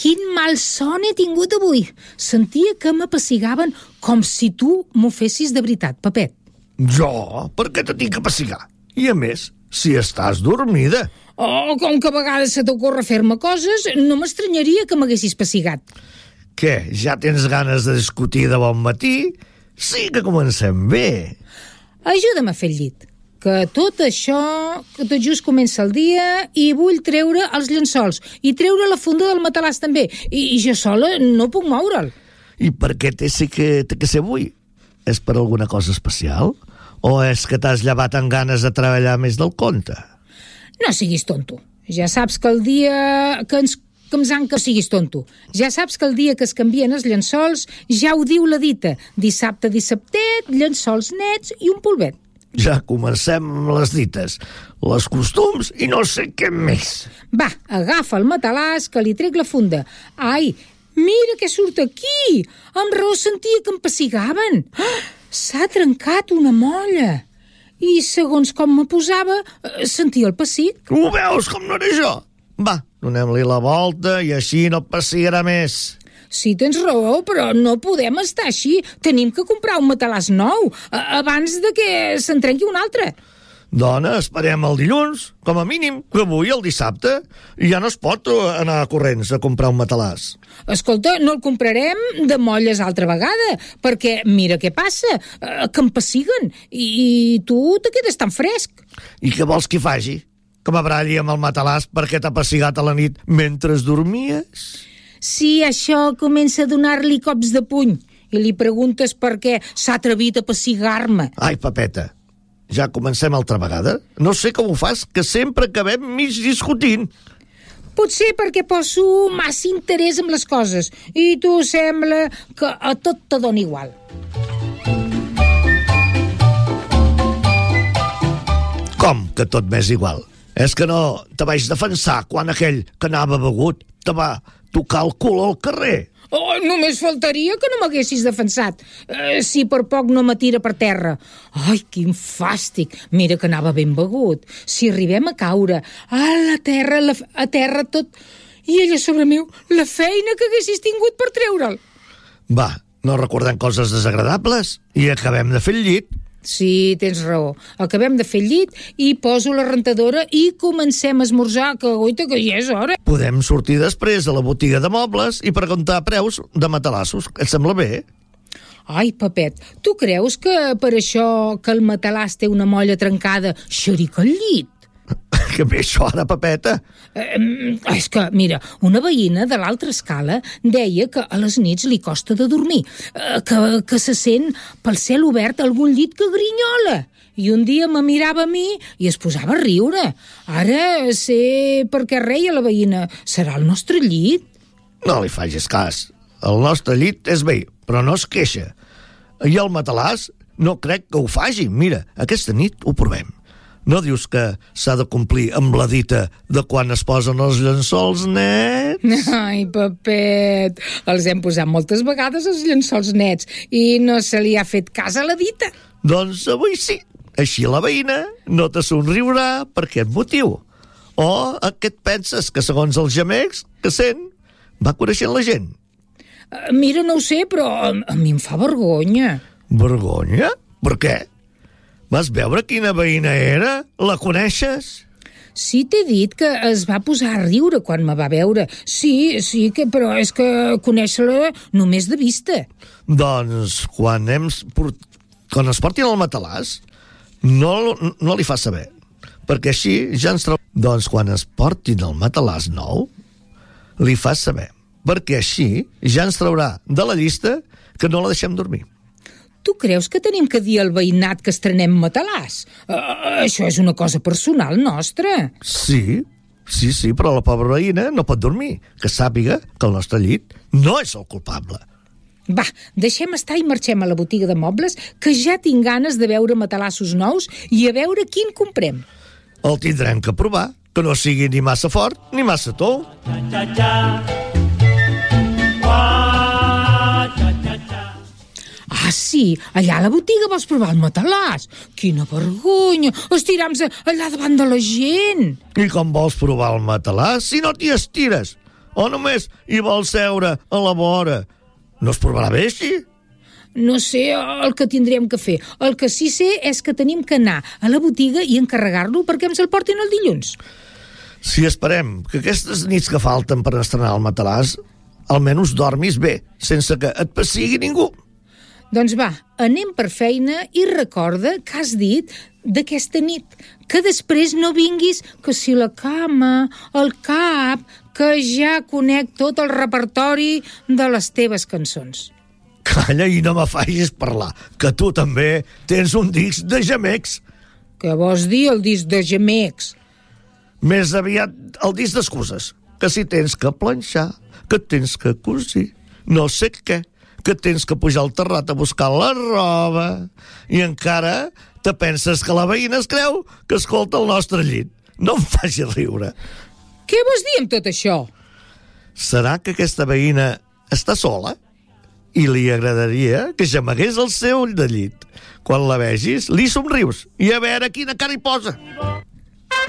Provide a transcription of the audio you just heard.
quin malson he tingut avui. Sentia que m'apassigaven com si tu m'ho fessis de veritat, Pepet. Jo? Per què te tinc que pessigar? I a més, si estàs dormida. Oh, com que a vegades se t'ocorre fer-me coses, no m'estranyaria que m'haguessis passigat. Què, ja tens ganes de discutir de bon matí? Sí que comencem bé. Ajuda'm a fer el llit, que tot això, que tot just comença el dia i vull treure els llençols i treure la funda del matalàs també, i jo sola no puc moure'l. I per què té que ser avui? És per alguna cosa especial? O és que t'has llevat amb ganes de treballar més del compte? No siguis tonto. Ja saps que el dia que siguis tonto. Ja saps que el dia que es canvien els llençols ja ho diu la dita. Dissabte, dissabtet, llençols nets i un polvet. Ja comencem amb les dites, les costums i no sé què més. Va, agafa el matalàs que li trec la funda. Ai, mira què surt aquí! Amb raó sentia que em pessigaven. S'ha trencat una molla. I segons com me posava, sentia el pessic. Ho veus com no era jo? Va, donem-li la volta i així no et pessigarà més. Sí, tens raó, però no podem estar així. Tenim que comprar un matalàs nou abans de que se'n trenqui un altre. Dona, esperem el dilluns, com a mínim, que avui, el dissabte, ja no es pot anar corrents a comprar un matalàs. Escolta, no el comprarem de molles altra vegada, perquè mira què passa, que em pessiguen, i tu te quedes tan fresc. I què vols que hi faci? Que m'abralli amb el matalàs perquè t'ha pessigat a la nit mentre dormies? Si això comença a donar-li cops de puny i li preguntes per què s'ha atrevit a pessigar-me. Ai, Pepeta, ja comencem altra vegada? No sé com ho fas, que sempre acabem mig discutint. Potser perquè poso massa interès en les coses i tu sembla que a tot te dona igual. Com que tot m'és igual? És que no te vaig defensar quan aquell que anava begut te va tocar el cul al carrer. Oh, només faltaria que no m'haguessis defensat. Si per poc no m'atira per terra. Ai, quin fàstic. Mira que anava ben begut. Si arribem a caure a terra tot... I ella sobre meu, la feina que haguessis tingut per treure'l. Va, no recordem coses desagradables i acabem de fer el llit. Sí, tens raó. Acabem de fer el llit i poso la rentadora i comencem a esmorzar, que goita que ja és hora. Podem sortir després a la botiga de mobles i preguntar preus de matalassos. Et sembla bé? Ai, Pepet, tu creus que per això que el matalàs té una molla trencada xerica el llit? Que bé això ara, Pepeta? És que, mira, una veïna de l'altra escala deia que a les nits li costa de dormir, que se sent pel cel obert algun llit que grinyola. I un dia me mirava a mi i es posava a riure. Ara sé per què reia la veïna. Serà el nostre llit? No li facis cas. El nostre llit és vell, però no es queixa. I el matalàs no crec que ho faci. Mira, aquesta nit ho provem. No dius que s'ha de complir amb la dita de quan es posen els llençols nets? Ai, Pepet, els hem posat moltes vegades els llençols nets i no se li ha fet cas a la dita. Doncs avui sí. Així la veïna no te somriurà per aquest motiu. O què et penses, que segons els gemecs que sent va coneixent la gent? Mira, no ho sé, però a mi em fa vergonya. Vergonya? Per què? Vas veure quina veïna era? La coneixes? Sí, t'he dit que es va posar a riure quan me va veure. Sí, però és que conèixer-la només de vista. Doncs quan es portin al matalàs, no li fa saber. Perquè així ja ens trobarà. Doncs quan es portin al matalàs nou, li fa saber. Perquè així ja ens traurà de la llista que no la deixem dormir. Tu creus que tenim que dir al veïnat que estrenem matalàs? Això és una cosa personal nostra. Sí, però la pobra veïna no pot dormir. Que sàpiga que el nostre llit no és el culpable. Va, deixem estar i marxem a la botiga de mobles, que ja tinc ganes de veure matalassos nous i a veure quin comprem. El tindrem que provar, que no sigui ni massa fort ni massa tou. Ah, sí, allà a la botiga vols provar el matalàs? Quina vergonya, estirar-nos allà davant de la gent. I com vols provar el matalàs si no t'hi estires? o només hi vol seure a la vora? No es provarà bé així? No sé el que tindrem que fer. El que sí sé és que tenim que anar a la botiga i encarregar-lo perquè ens el portin el dilluns. Si esperem que aquestes nits que falten per estrenar el matalàs, almenys dormis bé, sense que et pessigui ningú. Doncs va, anem per feina i recorda que has dit d'aquesta nit, que després no vinguis que si la cama, el cap, que ja conec tot el repertori de les teves cançons. Calla i no me facis parlar, que tu també tens un disc de gemecs. Què vols dir, el disc de gemecs? Més aviat el disc d'excuses, que si tens que planxar, que tens que cosir, no sé què, que tens que pujar al terrat a buscar la roba i encara te penses que la veïna es creu que escolta el nostre llit. No em facis riure. Què vols dir amb tot això? Serà que aquesta veïna està sola i li agradaria que gemegués el seu ull de llit? Quan la vegis, li somrius i a veure quina cara hi posa.